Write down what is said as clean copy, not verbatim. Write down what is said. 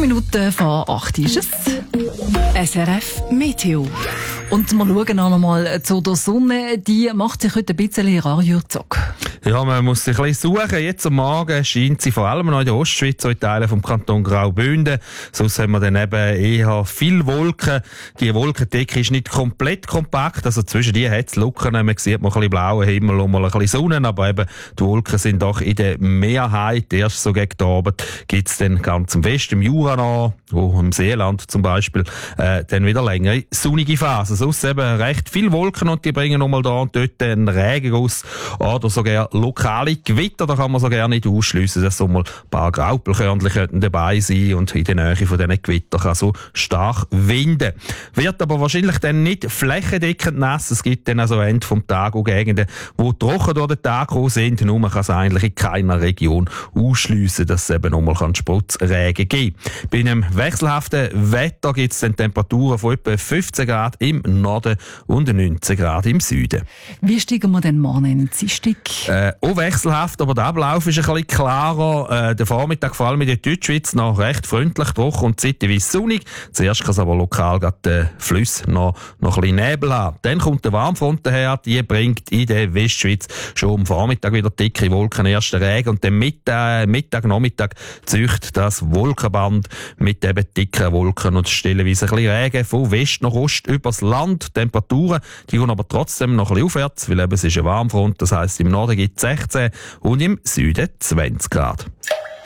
Minuten vor 8 ist es. SRF Meteo. Und wir schauen noch mal zu der Sonne. Die macht sich heute ein bisschen Rarjürzog. Ja, man muss sich ein bisschen suchen. Jetzt am Morgen scheint sie vor allem noch in der Ostschweiz, so in Teilen vom Kanton Graubünden. Sonst haben wir dann eben eher viel Wolken. Die Wolkendecke ist nicht komplett kompakt. Also zwischen die hat es Lücken. Man sieht mal ein bisschen blauen Himmel und mal ein bisschen Sonne. Aber eben, die Wolken sind doch in der Mehrheit. Erst so gegen den Abend gibt es dann ganz im Westen, im Jura noch, wo im Seeland zum Beispiel, dann wieder längere sonnige Phasen. Sonst eben recht viele Wolken und die bringen nochmal da und dort einen Regenguss oder sogar lokale Gewitter. Da kann man so gerne nicht ausschliessen, dass so mal ein paar Graupelkörnchen dabei sein und in der Nähe von diesen Gewittern kann so stark winden. Wird aber wahrscheinlich dann nicht flächendeckend nass. Es gibt dann also Ende vom Tag auch Gegenden, wo trocken durch den Tag gekommen sind. Nur man kann es eigentlich in keiner Region ausschliessen, dass es eben nochmal Sputzregen geben kann. Bei einem wechselhaften Wetter gibt es dann Temperaturen von etwa 15 Grad im Norden und 19 Grad im Süden. Wie steigen wir denn morgen in die Dienstag? Auch wechselhaft, aber der Ablauf ist ein bisschen klarer. Der Vormittag, vor allem in der Deutschschweiz, noch recht freundlich, trocken und zeitweise sonnig. Zuerst kann es aber lokal gerade den Fluss noch ein bisschen Nebel haben. Dann kommt der Warmfront daher, die bringt in der Westschweiz schon am Vormittag wieder dicke Wolken, ersten Regen und dann Nachmittag zücht das Wolkenband mit eben dicken Wolken und stellenweise ein bisschen Regen von West nach Ost übers Land. Temperaturen, die gehen aber trotzdem noch ein bisschen aufwärts, weil eben es ist ein Warmfront, das heisst im Norden gibt es 16 und im Süden 20 Grad.